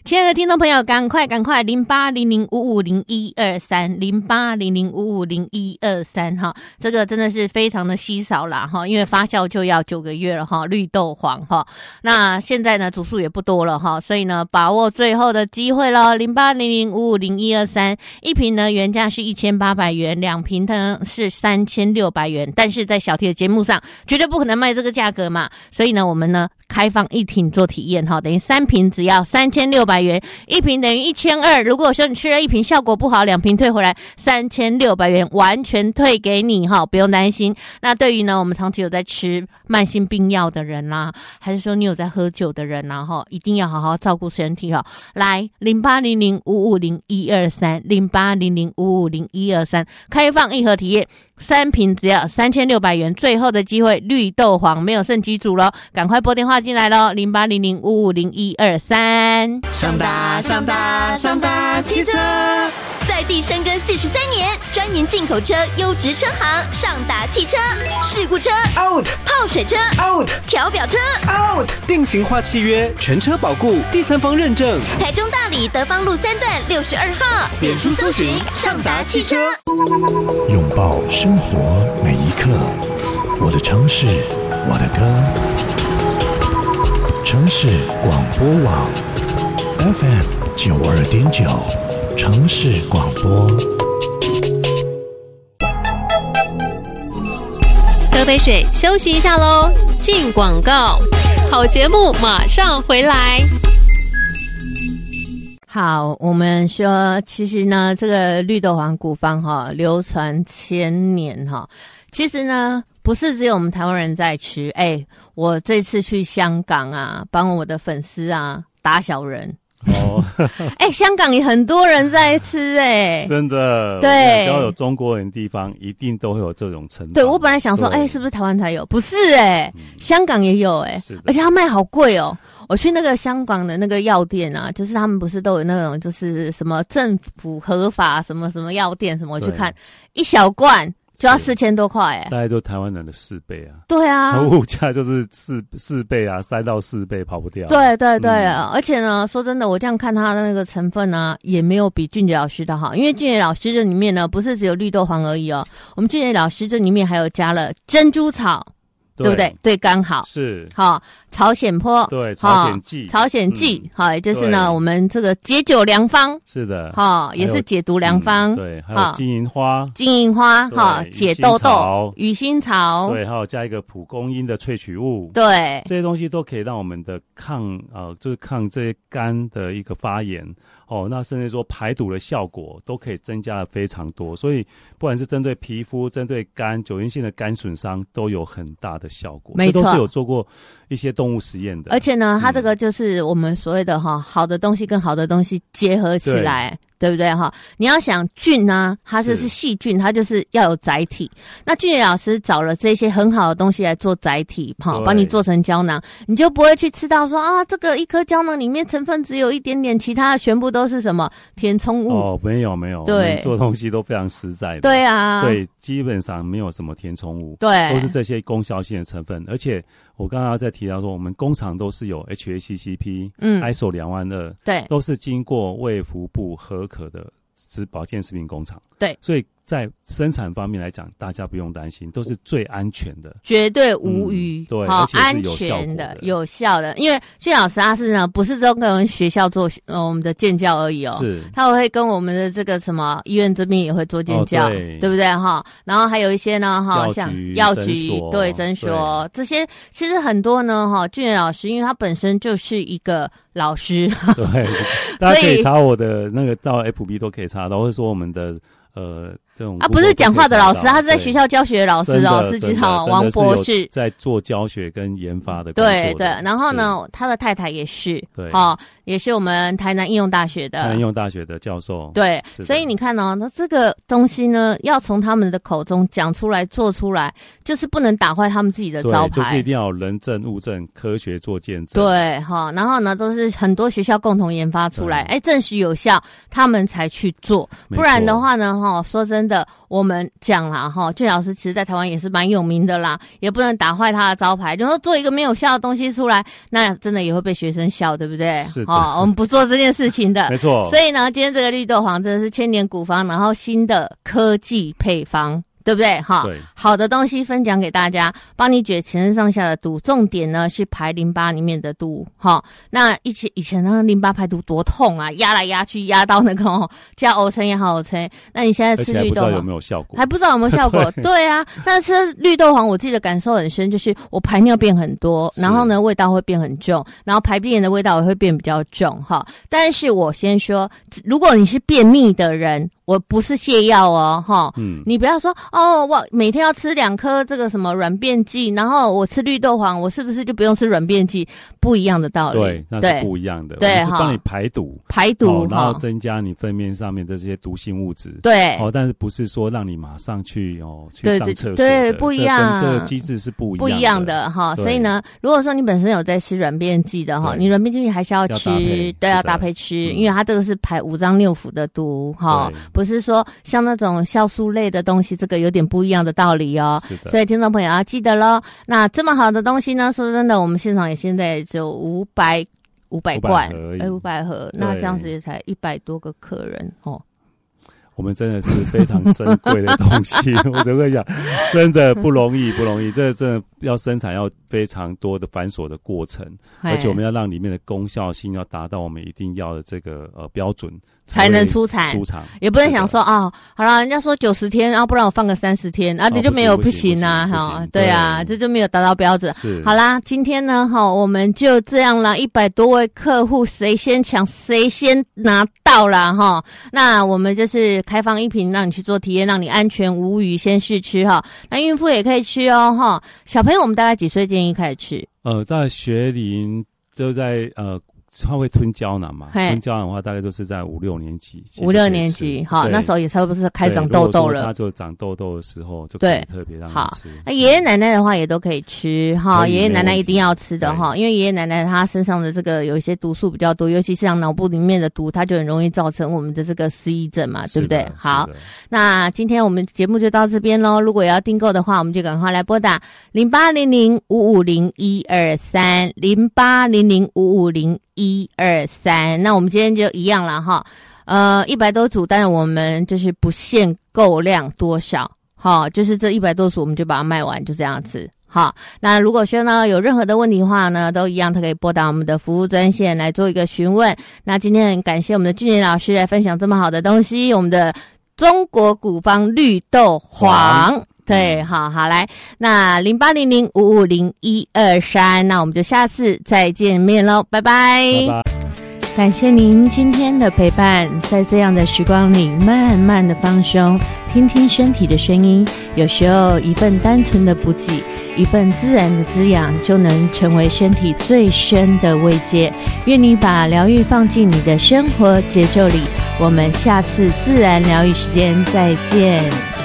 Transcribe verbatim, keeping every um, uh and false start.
亲爱的听众朋友，赶快赶快零八零零五五零一二三零八零零五五零一二三哈，这个真的是非常的稀少啦哈，因为发酵就要九个月了哈，绿豆黄哈。那现在呢，组数也不多了哈，所以呢，把握最后的机会咯，零八零零五五零一二三，一瓶呢原价是一千八百元，两瓶呢是三千六百元，但是在小 T 的节目上绝对不可能卖这个价格嘛，所以呢，我们呢开放一瓶做体验哈，等于三瓶只要三千六百元，一瓶等于一千二。如果说你吃了一瓶效果不好，两瓶退回来三千六百元完全退给你哈，不用担心。那对于呢我们长期有在吃慢性病药的人啦、啊，还是说你有在喝酒的人啦、啊、哈，一定要好好照顾身体哈。来零八零零五五零一二三零八零零五五零一二三，开放一盒体验，三瓶只要三千六百元，最后的机会，绿豆黄没有剩几组咯，赶快拨电话进来咯，零八零零五五零一二三。 上达上达上达汽车， 在地深耕四十三年，专营进口车优质车行上达汽车，事故车 out， 泡水车 out， 调表车 out， 定型化契约，全车保固，第三方认证。 台中大里德芳路三段六十二号， 脸书搜寻上达汽车。 拥抱生活每一刻，我的城市，我的歌。城市广播网 F M 九二点九，城市广播。 喝杯水，休息一下喽。进广告，好节目马上回来。 好，我们说，其实呢，这个绿豆黄古方哈，流传千年哈。其实呢，不是只有我们台湾人在吃。哎，我这次去香港啊，帮我的粉丝啊打小人。哦，哎，香港也很多人在吃哎、欸， 真的， 对， 只要有中国人的地方，一定都会有这种程度。 对，我本来想说，哎、欸，是不是台湾才有？不是哎、欸嗯，香港也有哎、欸，而且它卖好贵哦。我去那个香港的那个药店啊，就是他们不是都有那种就是什么政府合法什么什么药店什么，我去看一小罐。就要四千多块哎， 大概都台湾人的四倍啊！ 对啊， 物价就是四四倍啊，三到四倍跑不掉。 对对对、嗯，而且呢，说真的，我这样看它的那个成分呢、啊，也没有比俊杰老师的好，因为俊杰老师这里面呢，不是只有绿豆黄而已哦，我们俊杰老师这里面还有加了珍珠草。对, 对不对？对肝好是好，朝鲜坡对朝鲜蓟， 朝鲜蓟好，也就是呢我们这个解酒良方是的， 好也是解毒良方、 嗯。对，还有金银花， 金银花哈解痘痘，鱼腥草对，还有加一个蒲公英的萃取物， 对， 这些东西都可以让我们的抗呃就是抗这些肝的一个发炎。哦，那甚至说排毒的效果都可以增加的非常多，所以不管是针对皮肤、针对肝、久因性的肝损伤，都有很大的效果。 没错， 这都是有做过一些动物实验的。 而且呢，它这个就是我们所谓的哈、嗯，好的东西跟好的东西结合起来。对不对哈？你要想菌啊，它就是细菌，它就是要有载体。那俊杰老师找了这些很好的东西来做载体，哈，帮你做成胶囊，你就不会去吃到说啊，这个一颗胶囊里面成分只有一点点，其他的全部都是什么填充物？ 哦，没有没有，对，做东西都非常实在的。 对啊， 对，基本上没有什么填充物， 对， 都是这些功效性的成分。而且我刚刚在提到说，我们工厂都是有 H A C C P， 嗯 ，I S O 两万二， 对， 都是经过卫福部核可的食保健食品工厂， 对， 所以在生产方面来讲，大家不用担心，都是最安全的， 绝对无虞、 嗯，对， 好， 而且是有效果的、 有效的。因为俊老师他是呢，不是只跟我们学校做呃我们的建教而已哦， 是， 他会跟我们的这个什么医院这边也会做建教，哦、对, 对不对哈？然后还有一些呢哈，像药局对诊所这些，其实很多呢哈，俊老师因为他本身就是一个老师， 对，大家可以查我的那个到 F B 都可以查到，或者说我们的。呃，这种啊，不是讲话的老师，他是在学校教学的老师哦，司机好，王博士在做教学跟研发的工作的。 对对，然后呢，他的太太也是， 对， 哈、哦，也是我们台南应用大学的， 台南应用大学的教授。 对，所以你看哦，那这个东西呢，要从他们的口中讲出来、做出来，就是不能打坏他们自己的招牌， 就是一定要有人证、物证、科学做见证。 对，哈、哦，然后呢，都是很多学校共同研发出来，哎，证实有效，他们才去做，不然的话呢，哈。 哈，说真的，我们讲啦哈，俊老师其实在台湾也是蛮有名的啦，也不能打坏他的招牌，就说做一个没有效的东西出来，那真的也会被学生笑，对不对？ 是的， 哦，我们不做这件事情的， 没错。 所以呢，今天这个绿豆黄真的是千年古方，然后新的科技配方。对不对？哈， 对， 好的东西分享给大家，帮你解全身上下的毒。重点呢是排淋巴里面的毒，哈。那以前以前那个淋巴排毒多痛啊，压来压去，压到那个哦，叫呕撑也好呕撑。那你现在吃绿豆黄， 而且还不知道有没有效果？ 还不知道有没有效果？对, 对啊，但是吃绿豆黄，我自己的感受很深，就是我排尿变很多，然后呢味道会变很重，然后排便的味道也会变比较重，哈。但是我先说，如果你是便秘的人。我不是泻药哦，哈，嗯，你不要说哦，我每天要吃两颗这个什么软便剂，然后我吃绿豆黄，我是不是就不用吃软便剂？不一样的道理， 对，那是不一样的， 对， 是帮你排毒， 排毒， 然后增加你粪便上面的这些毒性物质， 对， 哦，但是不是说让你马上去哦去上厕所， 对，不一样， 这个机制是不一样的， 不一样的哈。所以呢，如果说你本身有在吃软便剂的哈，你软便剂还是要吃，对，要搭配吃，因为它这个是排五脏六腑的毒哈，不是说像。像那种酵素类的东西，这个有点不一样的道理哦。 是的， 所以听众朋友要记得咯。那这么好的东西呢，说真的，我们现场也现在只有五百五百罐，哎，五百盒，那这样子也才一百多个客人哦。 我们真的是非常珍贵的东西，我只会讲，真的不容易，不容易，这真的要生产要非常多的繁琐的过程，而且我们要让里面的功效性要达到我们一定要的这个呃标准。 才能出产， 出厂也不能想说啊、哦，好了，人家说九十天，然后不然我放个三十天，啊，你就没有、哦、不行啊，哈，对啊，这就没有达到标准。 是， 好啦，今天呢，哈，我们就这样啦，一百多位客户，谁先抢谁先拿到啦，哈。那我们就是开放一瓶，让你去做体验，让你安全无虞，先试吃哈。那孕妇也可以吃哦，哈。小朋友我们大概几岁建议开始吃？ 呃，在学龄就在呃。他会吞胶囊嘛？吞胶囊的话，大概都是在五六年级。 五六年级，好，那时候也差不多是开始长痘痘了。 他就长痘痘的时候，就可以特别让他吃。 那爷爷奶奶的话也都可以吃哈，爷爷奶奶一定要吃的哈，因为爷爷奶奶他身上的这个有一些毒素比较多，尤其是像脑部里面的毒，它就很容易造成我们的这个失忆症嘛，对不对？好，那今天我们节目就到这边咯。如果要订购的话，我们就赶快来拨打零八零零五五零一二三零八零零五五零一二三。那我们今天就一样了哈，呃，一百多组，但是我们就是不限购量多少，好，就是这一百多组我们就把它卖完，就这样子。好，那如果说呢有任何的问题的话呢，都一样，他可以拨打我们的服务专线来做一个询问。那今天很感谢我们的俊杰老师来分享这么好的东西，我们的中国古方绿豆黄。对，好好来，那零八零零五五零一二三，那我们就下次再见面喽，拜拜。 拜拜。 感谢您今天的陪伴，在这样的时光里，慢慢的放松，听听身体的声音。有时候一份单纯的补给，一份自然的滋养，就能成为身体最深的慰藉。愿你把疗愈放进你的生活节奏里。我们下次自然疗愈时间再见。